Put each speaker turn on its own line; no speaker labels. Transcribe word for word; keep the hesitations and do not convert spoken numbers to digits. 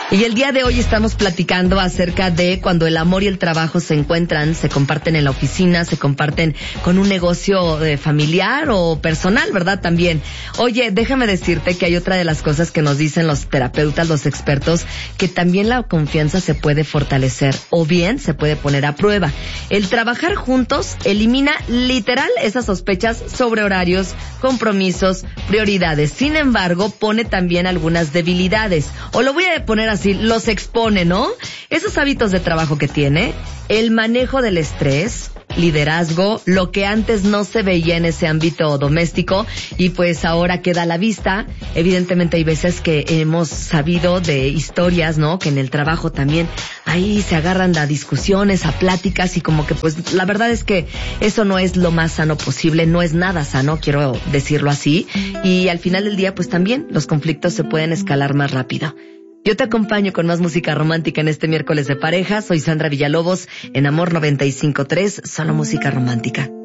Y el día de hoy estamos platicando acerca de cuando el amor y el trabajo se encuentran, se comparten en la oficina, se comparten con un negocio eh, familiar o personal, ¿verdad? También. Oye, déjame decirte que hay otra de las cosas que nos dicen los terapeutas, los expertos, que también la confianza se puede fortalecer o bien se puede poner a prueba. El trabajar juntos elimina literal esas sospechas sobre horarios, compromisos, prioridades. Sin embargo, pone también algunas debilidades. O lo voy a poner así, los expone, ¿no? Esos hábitos de trabajo que tiene, el manejo del estrés, liderazgo, lo que antes no se veía en ese ámbito doméstico y pues ahora queda a la vista. Evidentemente hay veces que hemos sabido de historias, ¿no? Que en el trabajo también ahí se agarran a discusiones, a pláticas y como que pues la verdad es que eso no es lo más sano posible, no es nada sano, quiero decirlo así. Y al final del día pues también los conflictos se pueden escalar más rápido. Yo te acompaño con más música romántica en este miércoles de pareja. Soy Sandra Villalobos en Amor noventa y cinco punto tres, solo música romántica.